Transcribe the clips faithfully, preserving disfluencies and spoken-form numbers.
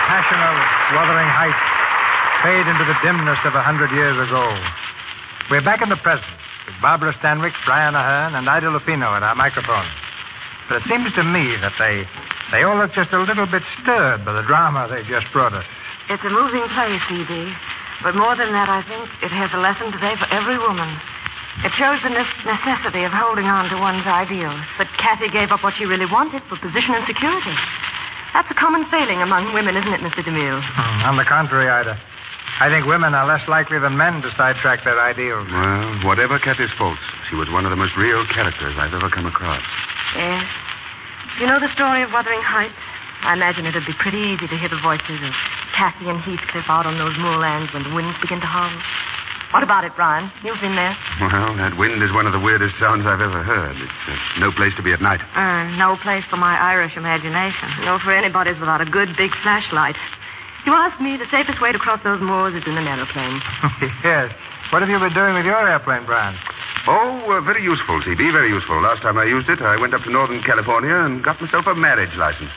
passion of Wuthering Heights fade into the dimness of a hundred years ago. We're back in the present with Barbara Stanwyck, Brian Ahern, and Ida Lupino at our microphone. But it seems to me that they they all look just a little bit stirred by the drama they just brought us. It's a moving play, C D. But more than that, I think it has a lesson today for every woman. It shows the ne- necessity of holding on to one's ideals. But Kathy gave up what she really wanted for position and security. That's a common failing among women, isn't it, Mister DeMille? Hmm, on the contrary, Ida. I think women are less likely than men to sidetrack their ideals. Well, whatever Kathy's faults, she was one of the most real characters I've ever come across. Yes. You know the story of Wuthering Heights? I imagine it'd be pretty easy to hear the voices of Kathy and Heathcliff out on those moorlands when the winds begin to howl. What about it, Brian? You've been there. Well, that wind is one of the weirdest sounds I've ever heard. It's uh, no place to be at night. Uh, no place for my Irish imagination. No for anybody's without a good big flashlight. You asked me, the safest way to cross those moors is in an aeroplane. Yes. What have you been doing with your airplane, Brian? Oh, uh, very useful, C B, very useful. Last time I used it, I went up to Northern California and got myself a marriage license.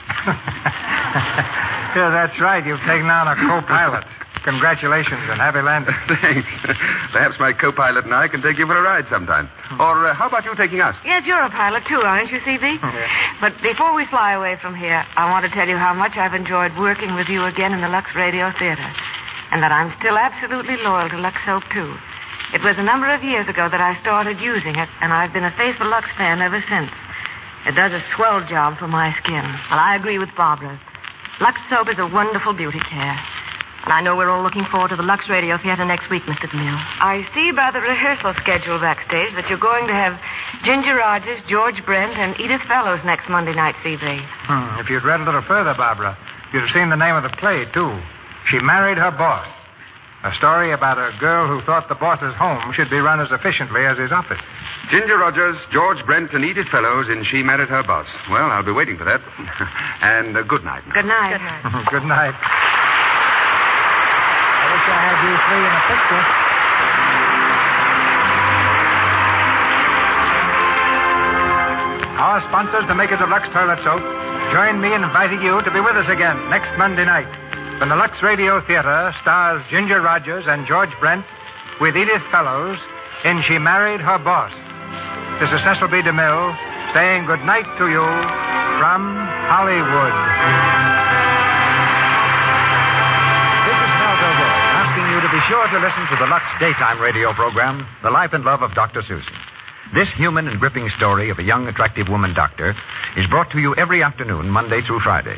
Yeah, that's right. You've taken on a co-pilot. Congratulations and happy landing. Thanks. Perhaps my co-pilot and I can take you for a ride sometime. Or uh, how about you taking us? Yes, you're a pilot, too, aren't you, C B? Yeah. But before we fly away from here, I want to tell you how much I've enjoyed working with you again in the Lux Radio Theater. And that I'm still absolutely loyal to Lux Soap, too. It was a number of years ago that I started using it, and I've been a faithful Lux fan ever since. It does a swell job for my skin. Well, I agree with Barbara. Lux Soap is a wonderful beauty care. And I know we're all looking forward to the Lux Radio Theater next week, Mister DeMille. I see by the rehearsal schedule backstage that you're going to have Ginger Rogers, George Brent, and Edith Fellows next Monday night, C B. Hmm. If you'd read a little further, Barbara, you'd have seen the name of the play, too. She Married Her Boss. A story about a girl who thought the boss's home should be run as efficiently as his office. Ginger Rogers, George Brent, and Edith Fellows in She Married Her Boss. Well, I'll be waiting for that. And uh, good night. Good night. Good night. Good night. I wish I had you three in a picture. Our sponsors, the makers of Lux Toilet Soap, join me in inviting you to be with us again next Monday night when the Lux Radio Theater stars Ginger Rogers and George Brent with Edith Fellows in She Married Her Boss. This is Cecil B. DeMille saying good night to you from Hollywood. This is Melville Ward asking you to be sure to listen to the Lux daytime radio program, The Life and Love of Doctor Susan. This human and gripping story of a young, attractive woman doctor is brought to you every afternoon, Monday through Friday.